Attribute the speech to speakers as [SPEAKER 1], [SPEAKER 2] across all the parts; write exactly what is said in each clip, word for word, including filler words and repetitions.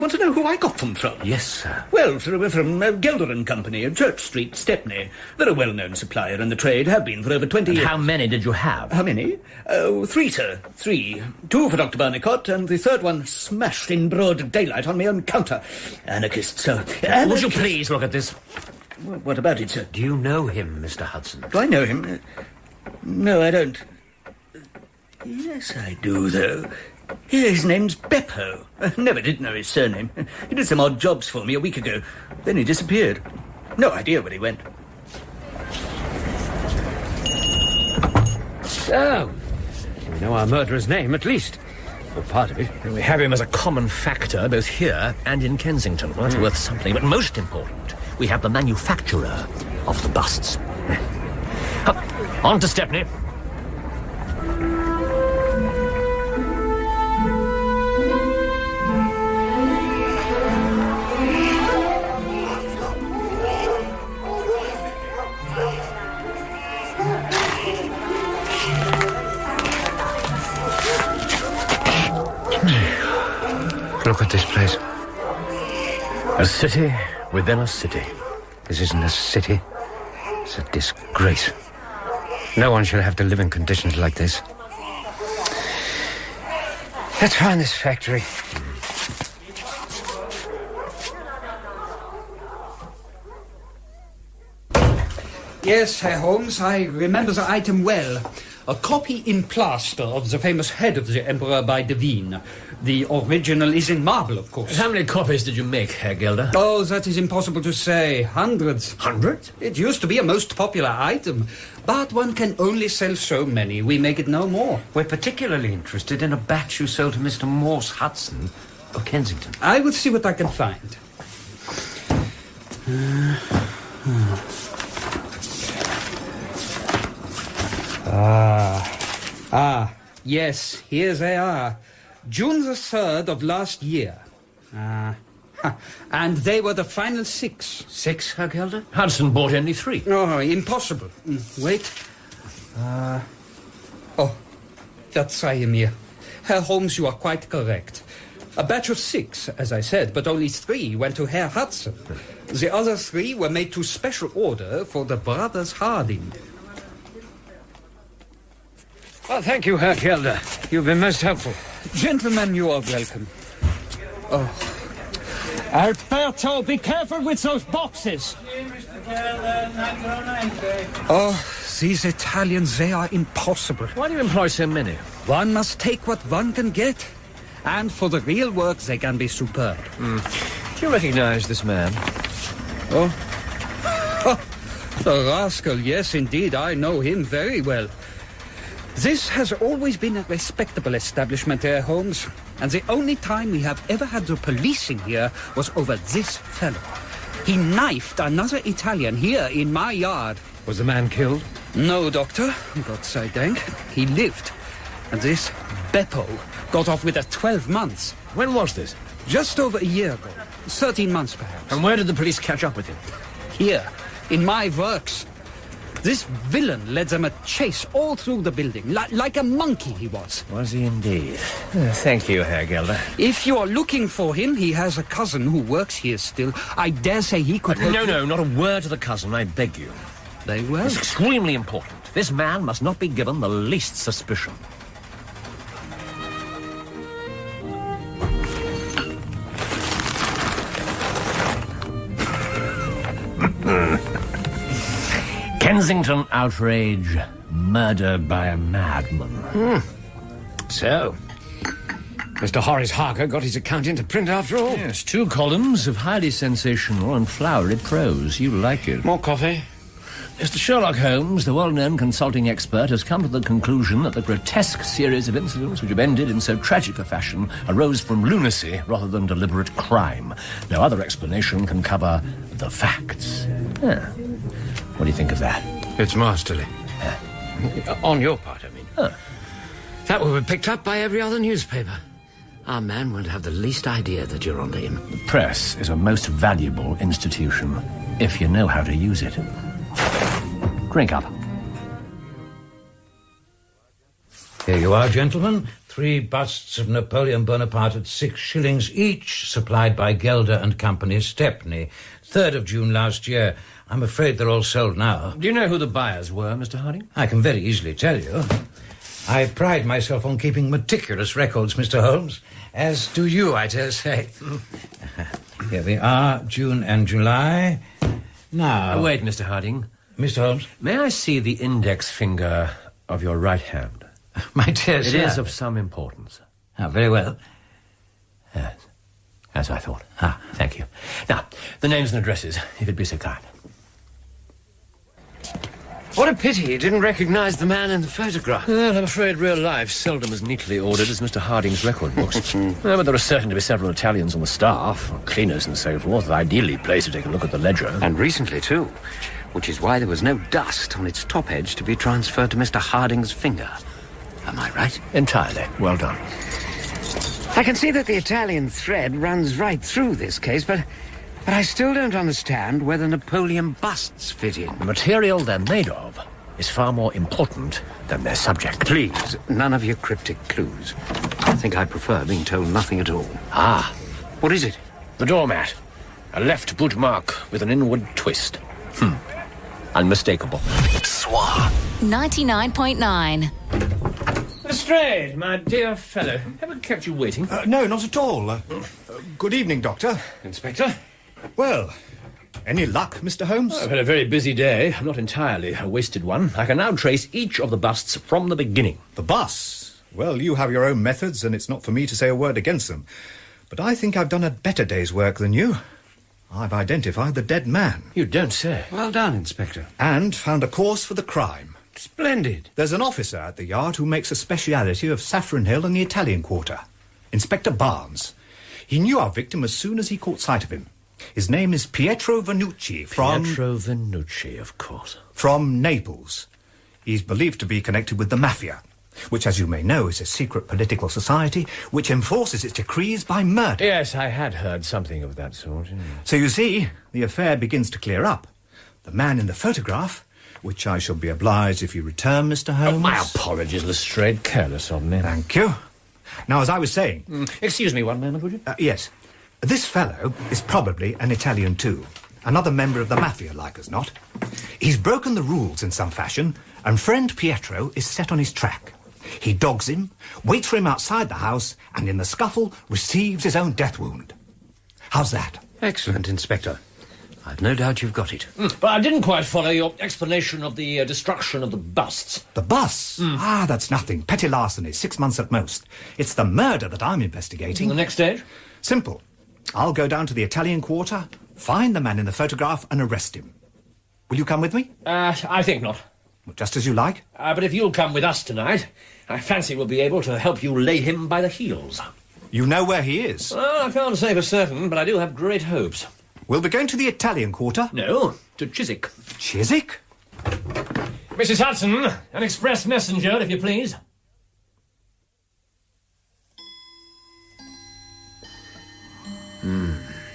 [SPEAKER 1] Want to know who I got them from?
[SPEAKER 2] Yes, sir.
[SPEAKER 1] Well, from, from uh, Gelder and Company, Church Street, Stepney. They're a well-known supplier in the trade, have been for over twenty
[SPEAKER 2] and
[SPEAKER 1] years.
[SPEAKER 2] How many did you have?
[SPEAKER 1] How many? Oh, three, sir. Three. Two for Doctor Barnicott, and the third one smashed in broad daylight on my own counter. Anarchist, sir. Anarchist.
[SPEAKER 2] Would you please look at this?
[SPEAKER 1] Well, what about it, sir?
[SPEAKER 2] Do you know him, Mister Hudson?
[SPEAKER 1] Do I know him? Uh, no, I don't. Yes, I do, though. His name's Beppo. I never did know his surname. He did some odd jobs for me a week ago. Then he disappeared. No idea where he went.
[SPEAKER 3] So, we know our murderer's name, at least. Or part of it.
[SPEAKER 2] And we have him as a common factor, both here and in Kensington. Well, that's mm. worth something. But most important, we have the manufacturer of the busts. Up, on to Stepney.
[SPEAKER 3] Look at this place.
[SPEAKER 2] A city within a city.
[SPEAKER 3] This isn't a city. It's a disgrace. No one should have to live in conditions like this. Let's find this factory.
[SPEAKER 4] Yes, Herr Holmes, I remember the item well. A copy in plaster of the famous head of the Emperor by Devine. The original is in marble, of course.
[SPEAKER 2] How many copies did you make, Herr Gelder?
[SPEAKER 4] Oh, that is impossible to say. Hundreds.
[SPEAKER 2] Hundreds?
[SPEAKER 4] It used to be a most popular item. But one can only sell so many. We make it no more.
[SPEAKER 3] We're particularly interested in a batch you sold to Mister Morse Hudson of Kensington.
[SPEAKER 4] I will see what I can find. Uh, hmm. Ah, ah, yes, here they are. June the third of last year. Ah, ha. And they were the final six.
[SPEAKER 3] Six, Herr Gelder?
[SPEAKER 2] Hudson bought only three.
[SPEAKER 4] Oh, impossible. Mm, wait. Uh, oh, Verzeih Herr Holmes, you are quite correct. A batch of six, as I said, but only three went to Herr Hudson. The other three were made to special order for the brothers Harding.
[SPEAKER 3] Well, thank you, Herr Gelder. You've been most helpful.
[SPEAKER 4] Gentlemen, you are welcome. Oh.
[SPEAKER 5] Alberto, be careful with those boxes.
[SPEAKER 4] Oh, these Italians, they are impossible.
[SPEAKER 2] Why do you employ so many?
[SPEAKER 4] One must take what one can get. And for the real work, they can be superb.
[SPEAKER 2] Mm. Do you recognize this man?
[SPEAKER 4] Oh. Oh, the rascal, yes, indeed, I know him very well. This has always been a respectable establishment, Herr Holmes, and the only time we have ever had the police in here was over this fellow. He knifed another Italian here in my yard.
[SPEAKER 3] Was the man killed?
[SPEAKER 4] No, Doctor. God sei Dank. He lived. And this Beppo got off with a twelve months.
[SPEAKER 2] When was this?
[SPEAKER 4] Just over a year ago. Thirteen months, perhaps.
[SPEAKER 2] And where did the police catch up with him?
[SPEAKER 4] Here, in my works. This villain led them a chase all through the building, li like a monkey he was.
[SPEAKER 2] Was he indeed? Uh, thank you, Herr Gelder.
[SPEAKER 4] If you are looking for him, he has a cousin who works here still. I dare say he could...
[SPEAKER 2] Uh, no, no, not a word to the cousin, I beg you.
[SPEAKER 4] Very well.
[SPEAKER 2] It's extremely important. This man must not be given the least suspicion. Kensington outrage, murder by a madman.
[SPEAKER 3] Hmm. So, Mister Horace Harker got his account into print after all.
[SPEAKER 2] Yes, two columns of highly sensational and flowery prose. You like it.
[SPEAKER 3] More coffee?
[SPEAKER 2] Mister Sherlock Holmes, the well-known consulting expert, has come to the conclusion that the grotesque series of incidents which have ended in so tragic a fashion arose from lunacy rather than deliberate crime. No other explanation can cover the facts. Yeah. What do you think of that?
[SPEAKER 3] It's masterly.
[SPEAKER 2] Uh,
[SPEAKER 3] On your part, I mean.
[SPEAKER 2] Uh.
[SPEAKER 3] That will be picked up by every other newspaper. Our man won't have the least idea that you're onto him.
[SPEAKER 2] The press is a most valuable institution, if you know how to use it. Drink up.
[SPEAKER 6] Here you are, gentlemen. Three busts of Napoleon Bonaparte at six shillings each, supplied by Gelder and Company, Stepney. third of June last year. I'm afraid they're all sold now.
[SPEAKER 2] Do you know who the buyers were, Mister Harding?
[SPEAKER 6] I can very easily tell you. I pride myself on keeping meticulous records, Mister Holmes. As do you, I dare say. Here we are, June and July. Now...
[SPEAKER 2] Oh, wait, Mister Harding.
[SPEAKER 6] Mister Holmes?
[SPEAKER 2] May I see the index finger of your right hand?
[SPEAKER 6] My dear sir.
[SPEAKER 2] It is of some importance.
[SPEAKER 6] Ah, very well.
[SPEAKER 2] Yes, as I thought. Ah, thank you. Now, the names and addresses, if you'd be so kind.
[SPEAKER 3] What a pity you didn't recognise the man in the photograph.
[SPEAKER 2] Well, I'm afraid real life seldom as neatly ordered as Mister Harding's record books. Well, but there are certain to be several Italians on the staff, cleaners and so forth, ideally placed to take a look at the ledger.
[SPEAKER 3] And recently, too. Which is why there was no dust on its top edge to be transferred to Mister Harding's finger. Am I right?
[SPEAKER 2] Entirely. Well done.
[SPEAKER 3] I can see that the Italian thread runs right through this case, but... But I still don't understand where the Napoleon busts fit in.
[SPEAKER 2] The material they're made of is far more important than their subject.
[SPEAKER 3] Please, none of your cryptic clues. I think I prefer being told nothing at all.
[SPEAKER 2] Ah.
[SPEAKER 3] What is it?
[SPEAKER 2] The doormat. A left boot mark with an inward twist. Hmm. Unmistakable.
[SPEAKER 7] Swa. ninety-nine point nine.
[SPEAKER 2] Lestrade, my dear fellow. Haven't kept you waiting.
[SPEAKER 8] Uh, no, not at all. Uh, uh, good evening, Doctor.
[SPEAKER 2] Inspector?
[SPEAKER 8] Well, any luck, Mister Holmes?
[SPEAKER 2] I've had a very busy day, not entirely a wasted one. I can now trace each of the busts from the beginning.
[SPEAKER 8] The busts? Well, you have your own methods, and it's not for me to say a word against them. But I think I've done a better day's work than you. I've identified the dead man.
[SPEAKER 2] You don't say.
[SPEAKER 3] Well done, Inspector.
[SPEAKER 8] And found a cause for the crime.
[SPEAKER 3] Splendid.
[SPEAKER 8] There's an officer at the Yard who makes a speciality of Saffron Hill and the Italian Quarter. Inspector Barnes. He knew our victim as soon as he caught sight of him. His name is Pietro Vannucci from...
[SPEAKER 2] Pietro Vannucci, of course.
[SPEAKER 8] From Naples. He's believed to be connected with the Mafia, which, as you may know, is a secret political society which enforces its decrees by murder.
[SPEAKER 2] Yes, I had heard something of that sort. Yeah.
[SPEAKER 8] So you see, the affair begins to clear up. The man in the photograph, which I shall be obliged if you return, Mister Holmes.
[SPEAKER 2] Oh, my apologies, Lestrade. Careless of me.
[SPEAKER 8] Thank you. Now, as I was saying...
[SPEAKER 2] Mm. Excuse me one moment, would you?
[SPEAKER 8] Uh, yes. This fellow is probably an Italian too. Another member of the Mafia, like as not. He's broken the rules in some fashion, and friend Pietro is set on his track. He dogs him, waits for him outside the house, and in the scuffle receives his own death wound. How's that?
[SPEAKER 3] Excellent, Inspector. I've no doubt you've got it.
[SPEAKER 2] Mm, but I didn't quite follow your explanation of the uh, destruction of the busts.
[SPEAKER 8] The busts? Mm. Ah, that's nothing. Petty larceny, six months at most. It's the murder that I'm investigating.
[SPEAKER 2] The next stage?
[SPEAKER 8] Simple. I'll go down to the Italian Quarter, find the man in the photograph, and arrest him. Will you come with me?
[SPEAKER 2] Uh, I think not.
[SPEAKER 8] Well, just as you like.
[SPEAKER 2] Uh, but if you'll come with us tonight, I fancy we'll be able to help you lay him by the heels.
[SPEAKER 8] You know where he is?
[SPEAKER 2] Well, I can't say for certain, but I do have great hopes.
[SPEAKER 8] We'll be going to the Italian Quarter?
[SPEAKER 2] No, to Chiswick.
[SPEAKER 8] Chiswick?
[SPEAKER 2] Missus Hudson, an express messenger, if you please.
[SPEAKER 3] Hmm.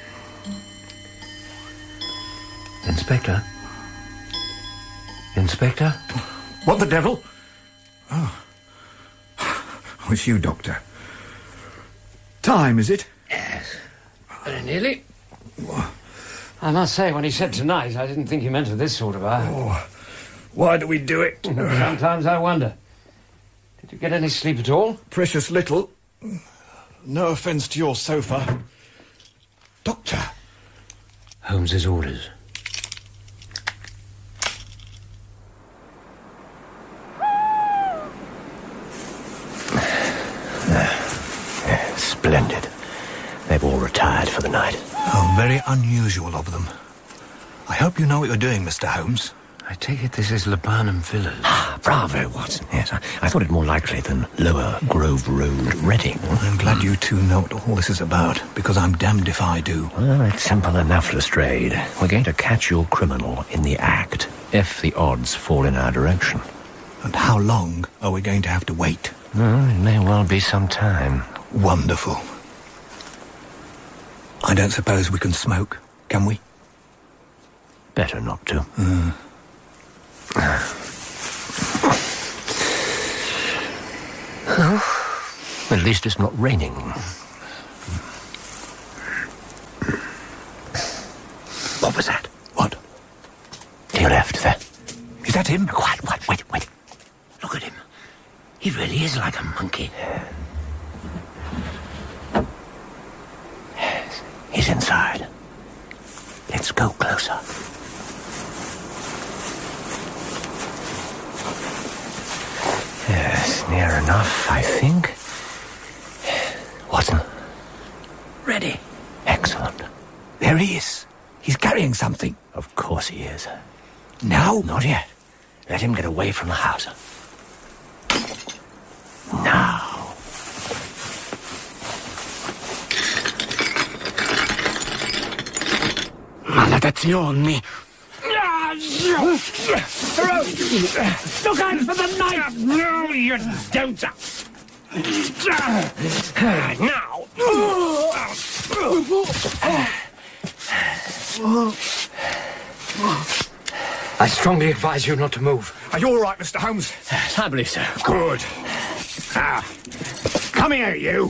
[SPEAKER 3] Inspector? Inspector?
[SPEAKER 8] What the devil? Oh. Oh, it's you, Doctor. Time, is it?
[SPEAKER 3] Yes. Very nearly. I must say, when he said tonight, I didn't think he meant at this sort of hour.
[SPEAKER 8] Oh, why do we do it?
[SPEAKER 3] Sometimes I wonder. Did you get any sleep at all?
[SPEAKER 8] Precious little. No offence to your sofa. Doctor.
[SPEAKER 3] Holmes's orders.
[SPEAKER 2] Splendid. They've all retired for the night.
[SPEAKER 8] Oh, very unusual of them. I hope you know what you're doing, Mister Holmes.
[SPEAKER 3] I take it this is Labanum Villas.
[SPEAKER 2] Ah, bravo, Watson. Yes, I, I thought it more likely than Lower Grove Road, Reading.
[SPEAKER 8] I'm glad you two know what all this is about, because I'm damned if I do.
[SPEAKER 2] Well, it's simple enough, Lestrade. We're going to catch your criminal in the act, if the odds fall in our direction.
[SPEAKER 8] And how long are we going to have to wait?
[SPEAKER 2] Oh, it may well be some time.
[SPEAKER 8] Wonderful. I don't suppose we can smoke, can we?
[SPEAKER 2] Better not to.
[SPEAKER 8] Mm.
[SPEAKER 2] Oh. least it's not raining.
[SPEAKER 8] What was that? What?
[SPEAKER 2] To your left, there.
[SPEAKER 8] Is that him?
[SPEAKER 3] Quiet, quiet, wait, wait. Look at him. He really is like a monkey.
[SPEAKER 2] Yes, he's inside. Let's go closer. Yes, near enough, I think. Watson.
[SPEAKER 8] Ready.
[SPEAKER 2] Excellent.
[SPEAKER 8] There he is. He's carrying something.
[SPEAKER 2] Of course he is.
[SPEAKER 8] Now?
[SPEAKER 2] Not yet. Let him get away from the house. Now.
[SPEAKER 3] Maledizioni.
[SPEAKER 5] Look out for the knife!
[SPEAKER 3] No, you don't. Now. I strongly advise you not to move.
[SPEAKER 8] Are you all right, Mister Holmes?
[SPEAKER 2] Yes, I believe so.
[SPEAKER 8] Good. Ah. Come here, you.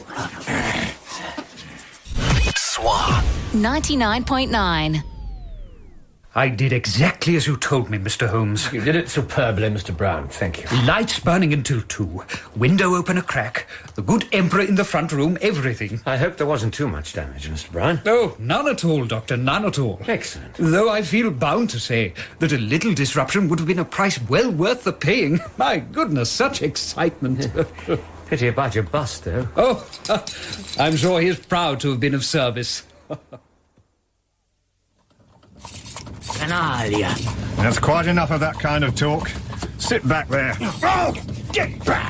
[SPEAKER 7] S W A ninety-nine point nine.
[SPEAKER 4] I did exactly as you told me, Mister Holmes.
[SPEAKER 2] You did it superbly, Mister Brown. Thank you.
[SPEAKER 4] Lights burning until two. Window open a crack. The good Emperor in the front room. Everything.
[SPEAKER 6] I hope there wasn't too much damage, Mister Brown.
[SPEAKER 4] No, none at all, Doctor. None at all.
[SPEAKER 6] Excellent.
[SPEAKER 4] Though I feel bound to say that a little disruption would have been a price well worth the paying. My goodness, such excitement.
[SPEAKER 6] Pity about your bust, though.
[SPEAKER 4] Oh, I'm sure he is proud to have been of service.
[SPEAKER 3] Canalia.
[SPEAKER 8] That's quite enough of that kind of talk. Sit back there.
[SPEAKER 3] Oh, get back.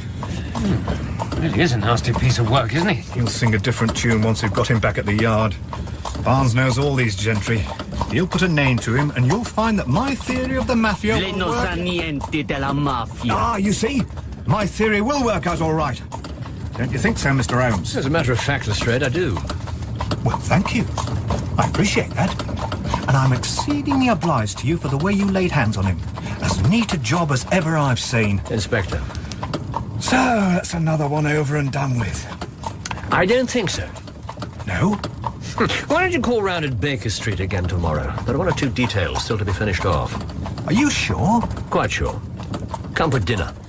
[SPEAKER 6] It is a nasty piece of work, isn't he?
[SPEAKER 8] He'll sing a different tune once we've got him back at the yard. Barnes knows all these gentry. He'll put a name to him, and you'll find that my theory of the mafia
[SPEAKER 3] Lei
[SPEAKER 8] will
[SPEAKER 3] non
[SPEAKER 8] work.
[SPEAKER 3] sa niente della mafia.
[SPEAKER 8] Ah, you see? My theory will work out all right. Don't you think so, Mister Holmes?
[SPEAKER 2] As a matter of fact, Lestrade, I do.
[SPEAKER 8] Well, thank you. I appreciate that. And I'm exceedingly obliged to you for the way you laid hands on him. As neat a job as ever I've seen.
[SPEAKER 2] Inspector.
[SPEAKER 8] So, that's another one over and done with.
[SPEAKER 2] I don't think so.
[SPEAKER 8] No?
[SPEAKER 2] Why don't you call round at Baker Street again tomorrow? There are one or two details still to be finished off.
[SPEAKER 8] Are you sure?
[SPEAKER 2] Quite sure. Come for dinner.